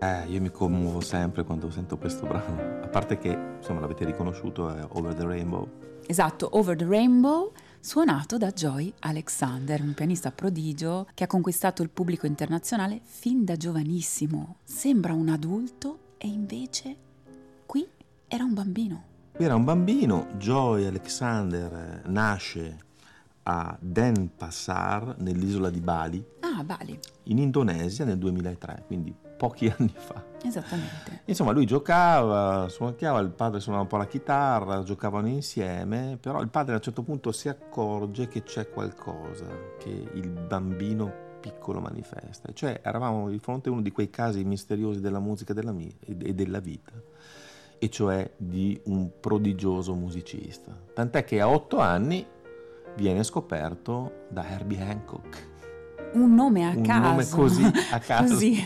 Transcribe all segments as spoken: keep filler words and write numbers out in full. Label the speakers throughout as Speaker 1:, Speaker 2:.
Speaker 1: Eh, io mi commuovo sempre quando sento questo brano, a parte che, insomma, l'avete riconosciuto, è Over the Rainbow.
Speaker 2: Esatto, Over the Rainbow, suonato da Joy Alexander, un pianista prodigio che ha conquistato il pubblico internazionale fin da giovanissimo. Sembra un adulto e invece qui era un bambino.
Speaker 1: Qui era un bambino. Joy Alexander nasce a Denpasar, nell'isola di Bali,
Speaker 2: Ah, Bali.
Speaker 1: in Indonesia nel duemilatré, quindi pochi anni fa.
Speaker 2: Esattamente.
Speaker 1: Insomma, lui giocava, suonava, il padre suonava un po' la chitarra, giocavano insieme, però il padre a un certo punto si accorge che c'è qualcosa che il bambino piccolo manifesta. Cioè, eravamo di fronte a uno di quei casi misteriosi della musica e della, mi- e della vita, e cioè di un prodigioso musicista. Tant'è che a otto anni viene scoperto da Herbie Hancock.
Speaker 2: Un nome a
Speaker 1: Un
Speaker 2: caso.
Speaker 1: nome così a caso.
Speaker 2: Così.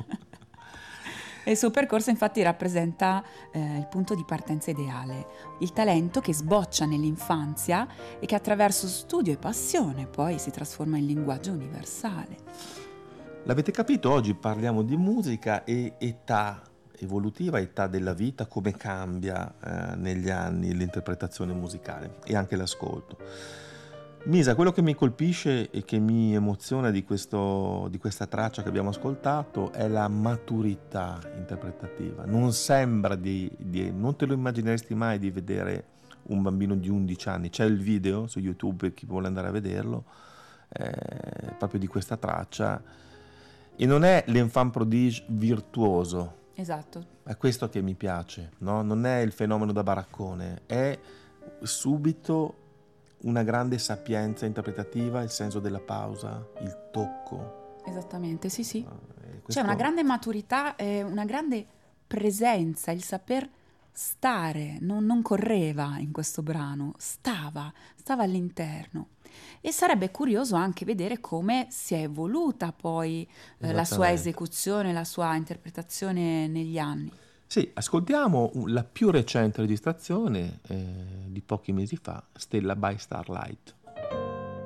Speaker 2: E il suo percorso infatti rappresenta eh, il punto di partenza ideale, il talento che sboccia nell'infanzia e che attraverso studio e passione poi si trasforma in linguaggio universale.
Speaker 1: L'avete capito? Oggi parliamo di musica e età evolutiva, età della vita, come cambia eh, negli anni l'interpretazione musicale e anche l'ascolto. Misa, quello che mi colpisce e che mi emoziona di, questo, di questa traccia che abbiamo ascoltato è la maturità interpretativa. Non sembra di, di... non te lo immagineresti mai di vedere un bambino di undici anni. C'è il video su YouTube per chi vuole andare a vederlo, eh, proprio di questa traccia. E non è l'enfant prodige virtuoso.
Speaker 2: Esatto.
Speaker 1: È questo che mi piace, no? Non è il fenomeno da baraccone, è subito una grande sapienza interpretativa, il senso della pausa, il tocco.
Speaker 2: Esattamente, sì sì.
Speaker 1: Eh, questo...
Speaker 2: C'è una grande maturità, eh, una grande presenza, il saper stare, non, non correva in questo brano, stava, stava all'interno. E sarebbe curioso anche vedere come si è evoluta poi eh, la sua esecuzione, la sua interpretazione negli anni.
Speaker 1: Sì, ascoltiamo la più recente registrazione eh, di pochi mesi fa, Stella by Starlight.